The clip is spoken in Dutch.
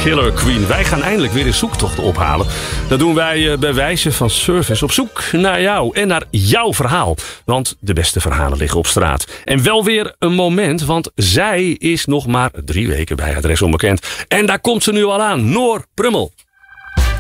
Killer Queen. Wij gaan eindelijk weer een zoektocht ophalen. Dat doen wij bij wijze van service op zoek naar jou en naar jouw verhaal. Want de beste verhalen liggen op straat. En wel weer een moment, want zij is nog maar 3 weken bij Adres Onbekend. En daar komt ze nu al aan. Noor Prummel.